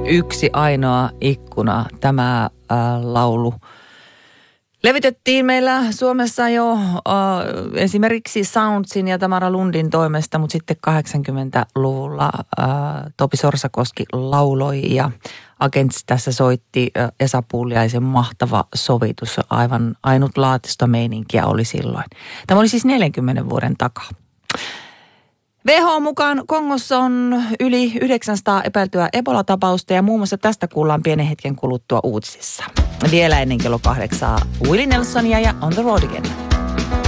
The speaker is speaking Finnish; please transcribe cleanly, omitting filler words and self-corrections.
Yksi ainoa ikkuna. Tämä laulu levitettiin meillä Suomessa jo esimerkiksi Soundsin ja Tamara Lundin toimesta, mutta sitten 80-luvulla Topi Sorsakoski lauloi ja Agents tässä soitti Esa Pulliaisen mahtava sovitus. Aivan ainutlaatuista meininkiä oli silloin. Tämä oli siis 40 vuoden takaa. WHO mukaan Kongossa on yli 900 epäiltyä Ebola-tapausta ja muun muassa tästä kuullaan pienen hetken kuluttua uutisissa. Vielä ennen kello 8 Willie Nelsonia ja On the Road Again.